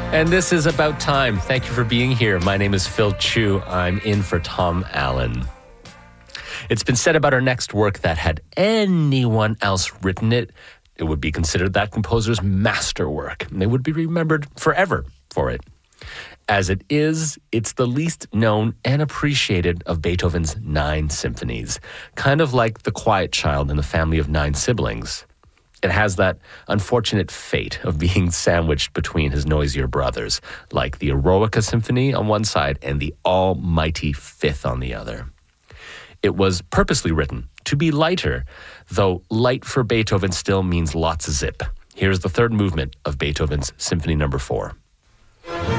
And this is About Time. Thank you for being here. My name is Phil Chu. I'm in for Tom Allen. It's been said about our next work that had anyone else written it, it would be considered that composer's masterwork, and they would be remembered forever for it. As it is, it's the least known and appreciated of Beethoven's 9 symphonies, kind of like the quiet child in the family of 9 siblings. It has that unfortunate fate of being sandwiched between his noisier brothers, like the Eroica Symphony on one side and the almighty Fifth on the other. It was purposely written to be lighter, though light for Beethoven still means lots of zip. Here's the third movement of Beethoven's Symphony No. 4.